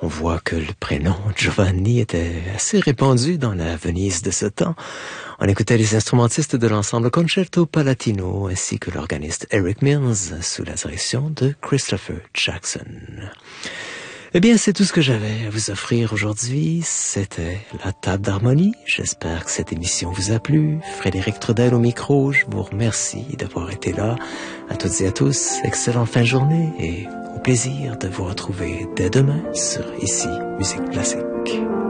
On voit que le prénom Giovanni était assez répandu dans la Venise de ce temps. On écoutait les instrumentistes de l'ensemble Concerto Palatino ainsi que l'organiste Eric Mills sous la direction de Christopher Jackson. Eh bien, c'est tout ce que j'avais à vous offrir aujourd'hui. C'était la table d'harmonie. J'espère que cette émission vous a plu. Frédéric Trudel au micro. Je vous remercie d'avoir été là. À toutes et à tous, excellente fin de journée et au plaisir de vous retrouver dès demain sur Ici Musique Classique.